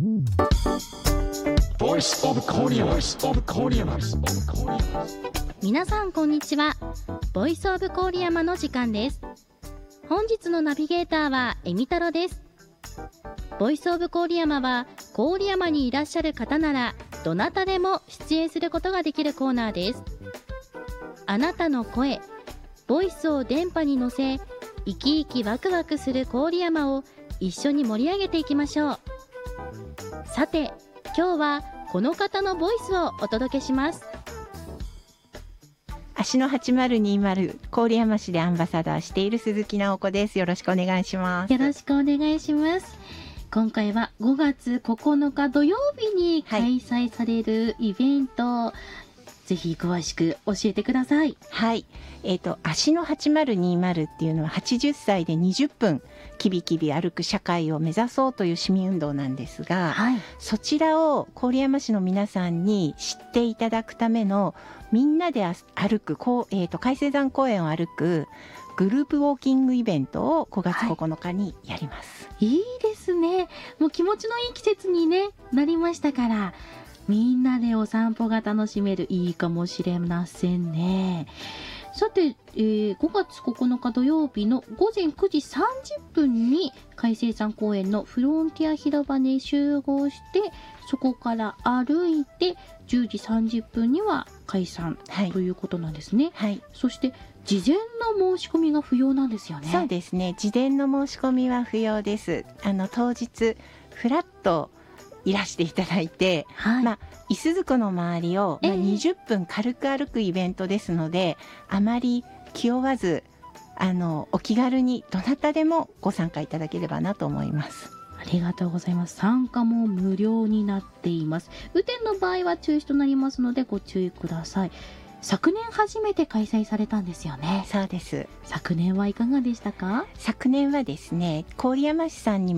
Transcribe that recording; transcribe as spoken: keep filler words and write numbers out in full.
Voice of Korea. 皆さんこんにちは。ボイスオブ郡山の時間です。本日のナビゲーターはえみたろです。ボイスオブ郡山は郡山にいらっしゃる方ならどなたでも出演することができるコーナーです。あなたの声、ボイスを電波に乗せ、生き生きワクワクする郡山を一緒に盛り上げていきましょう。さて、今日はこの方のボイスをお届けします。 足のはちまるにまる郡山市でアンバサダーしている鈴木直子です。よろしくお願いします。 よろしくお願いします。今回はごがつここのか土曜日に開催されるイベント、はい、ぜひ詳しく教えてください。 はい、えーと、足のはちまるにまるっていうのははちじゅっさいでにじゅっぷんキビキビ歩く社会を目指そうという市民運動なんですが、はい、そちらを郡山市の皆さんに知っていただくためのみんなで歩くこう、えーと、海星山公園を歩くグループウォーキングイベントをごがつここのかにやります。 はい、いいですね。もう気持ちのいい季節に、ね、なりましたから、みんなでお散歩が楽しめる、いいかもしれませんね。さて、えー、ごがつここのか土曜日のごぜんくじさんじゅっぷんに海星山公園のフロンティア広場に集合して、そこから歩いてじゅうじさんじゅっぷんには解散、はい、ということなんですね。はい、そして事前の申し込みが不要なんですよね。 そうですね、事前の申し込みは不要です。あの当日フラッといらしていただいて、はい、まあ、伊豆塚の周りを、まあ、にじゅっぷん軽く歩くイベントですので、えー、あまり気負わずあのお気軽にどなたでもご参加いただければなと思います。 ありがとうございます。参加も無料になっています。雨天の場合は中止となりますのでご注意ください。昨年初めて開催されたんですよね。 そうです。 昨年はいかがでしたか？ 昨年はですね、郡山市さんに